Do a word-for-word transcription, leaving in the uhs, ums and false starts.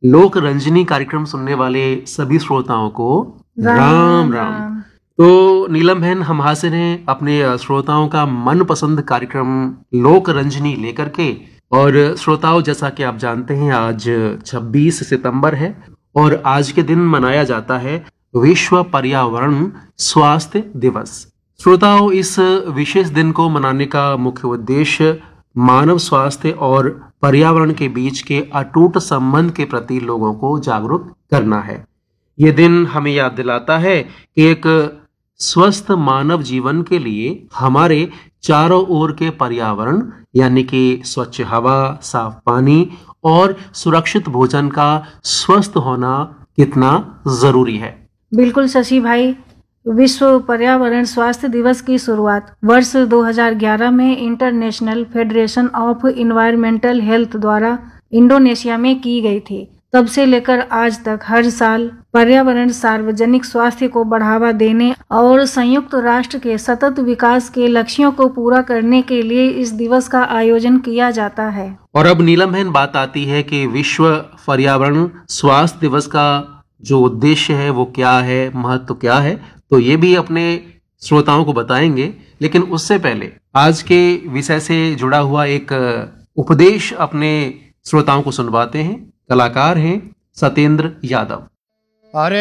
लोक रंजनी कार्यक्रम सुनने वाले सभी श्रोताओं को राम राम राम। राम। तो नीलम बहन, हम हासिल ने अपने श्रोताओं का मनपसंद कार्यक्रम लोक रंजनी लेकर के, और श्रोताओं जैसा कि आप जानते हैं आज छब्बीस सितंबर है और आज के दिन मनाया जाता है विश्व पर्यावरण स्वास्थ्य दिवस। श्रोताओं, इस विशेष दिन को मनाने का मुख्य उद्देश्य मानव स्वास्थ्य और पर्यावरण के बीच के अटूट संबंध के प्रति लोगों को जागरूक करना है। ये दिन हमें याद दिलाता है कि एक स्वस्थ मानव जीवन के लिए हमारे चारों ओर के पर्यावरण यानी कि स्वच्छ हवा, साफ पानी और सुरक्षित भोजन का स्वस्थ होना कितना जरूरी है। बिल्कुल शशि भाई, विश्व पर्यावरण स्वास्थ्य दिवस की शुरुआत वर्ष दो हज़ार ग्यारह में international federation of environmental health द्वारा इंडोनेशिया में की गई थी। तब से लेकर आज तक हर साल पर्यावरण सार्वजनिक स्वास्थ्य को बढ़ावा देने और संयुक्त राष्ट्र के सतत विकास के लक्ष्यों को पूरा करने के लिए इस दिवस का आयोजन किया जाता है। और अब नीलम बहन, बात आती है कि विश्व पर्यावरण स्वास्थ्य दिवस का जो उद्देश्य है वो क्या है, महत्व क्या है, तो ये भी अपने श्रोताओं को बताएंगे। लेकिन उससे पहले आज के विषय से जुड़ा हुआ एक उपदेश अपने श्रोताओं को सुनवाते हैं। कलाकार हैं सत्येंद्र यादव। अरे